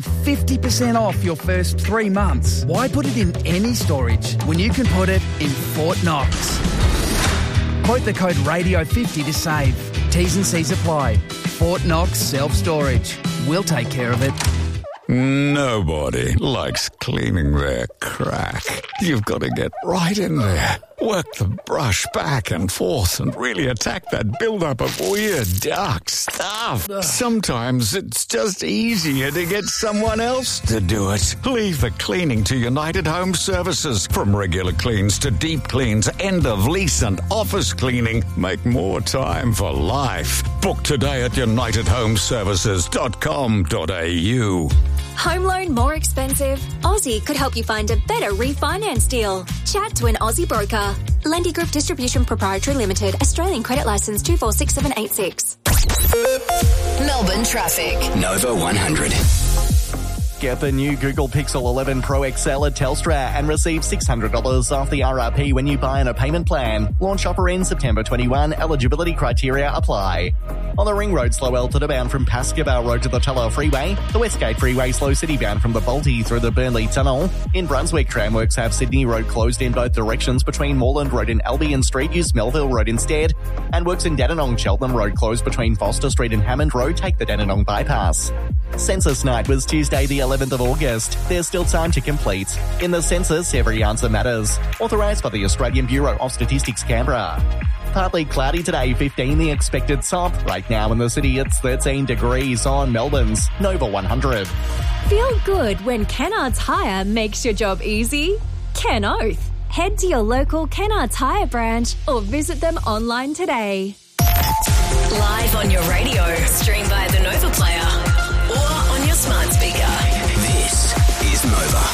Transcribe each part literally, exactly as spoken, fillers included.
fifty percent off your first three months. Why put it in any storage when you can put it in Fort Knox? Quote the code radio fifty to save. T's and C's apply. Fort Knox Self-Storage. We'll take care of it. Nobody likes cleaning their crack. You've got to get right in there. Work the brush back and forth and really attack that buildup of weird, dark stuff. Sometimes it's just easier to get someone else to do it. Leave the cleaning to United Home Services. From regular cleans to deep cleans, end of lease and office cleaning. Make more time for life. Book today at united home services dot com dot a u. Home loan more expensive? Aussie could help you find a better refinance deal. Chat to an Aussie broker. Lendy Group Distribution Proprietary Limited. Australian Credit Licence two four six seven eight six. Melbourne traffic. Nova one hundred. Get the new Google Pixel eleven Pro X L at Telstra and receive six hundred dollars off the R R P when you buy on a payment plan. Launch offer in September twenty-first. Eligibility criteria apply. On the Ring Road, slow Elton bound from Pascoe Road to the Tullow Freeway. The Westgate Freeway, slow city bound from the Balti through the Burnley Tunnel. In Brunswick, tramworks have Sydney Road closed in both directions between Moreland Road and Albion Street. Use Melville Road instead. And works in Dandenong, Cheltenham Road closed between Foster Street and Hammond Road. Take the Dandenong bypass. Census night was Tuesday the eleventh of August. There's still time to complete. In the census, every answer matters. Authorised by the Australian Bureau of Statistics, Canberra. Partly cloudy today, fifteen the expected top. Right now in the city, it's thirteen degrees on Melbourne's Nova one hundred. Feel good when Kennards Hire makes your job easy? Ken Oath. Head to your local Kennards Hire branch or visit them online today. Live on your radio, stream by the Nova Player or on your smart speaker. This is Nova.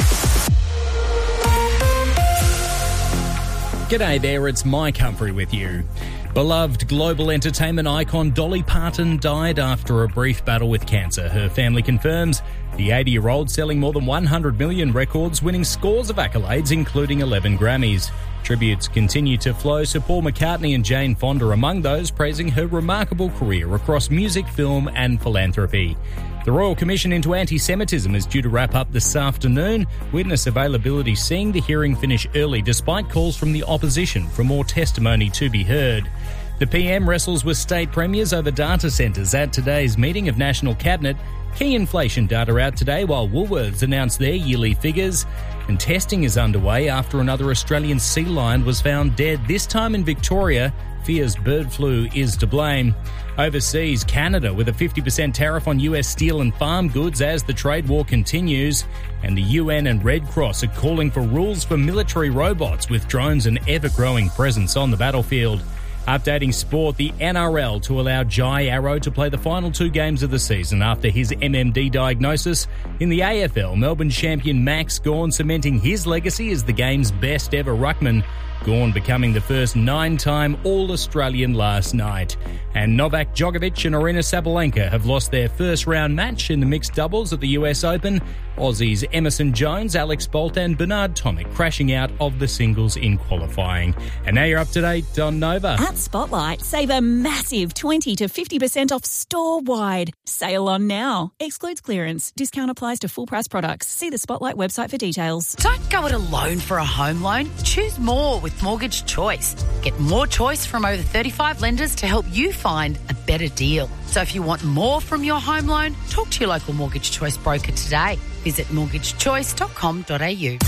G'day there, it's Mike Humphrey with you. Beloved global entertainment icon Dolly Parton died after a brief battle with cancer. Her family confirms the eighty-year-old selling more than one hundred million records, winning scores of accolades, including eleven Grammys. Tributes continue to flow, so Paul McCartney and Jane Fonda are among those praising her remarkable career across music, film and philanthropy. The Royal Commission into Anti-Semitism is due to wrap up this afternoon. Witness availability seeing the hearing finish early despite calls from the opposition for more testimony to be heard. The P M wrestles with state premiers over data centres at today's meeting of National Cabinet. Key inflation data out today while Woolworths announced their yearly figures. And testing is underway after another Australian sea lion was found dead, this time in Victoria. Fears bird flu is to blame. Overseas, Canada with a fifty percent tariff on U S steel and farm goods as the trade war continues. And the U N and Red Cross are calling for rules for military robots with drones an ever-growing presence on the battlefield. Updating sport, the N R L to allow Jai Arrow to play the final two games of the season after his M M D diagnosis. In the A F L, Melbourne champion Max Gawn cementing his legacy as the game's best ever ruckman. Gawn becoming the first nine-time All-Australian last night. And Novak Djokovic and Aryna Sabalenka have lost their first-round match in the mixed doubles at the U S Open. Aussies Emerson Jones, Alex Bolt and Bernard Tomic crashing out of the singles in qualifying. And now you're up to date on Nova. At Spotlight, save a massive twenty to fifty percent off store-wide. Sale on now. Excludes clearance. Discount applies to full-price products. See the Spotlight website for details. Don't go it alone for a home loan. Choose more with Mortgage Choice. Get more choice from over thirty-five lenders to help you find a better deal. So if you want more from your home loan, talk to your local Mortgage Choice broker today. Visit mortgage choice dot com dot a u.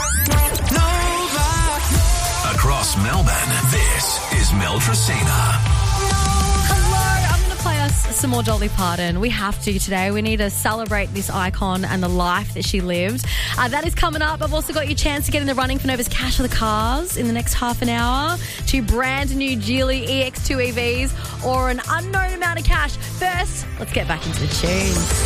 Across Melbourne, this is Mel Tracina. Play us some more Dolly Parton. We have to today. We need to celebrate this icon and the life that she lived. Uh, that is coming up. I've also got your chance to get in the running for Nova's Cash for the Cars in the next half an hour. Two brand new Geely E X two E Vs or an unknown amount of cash. First, let's get back into the tunes.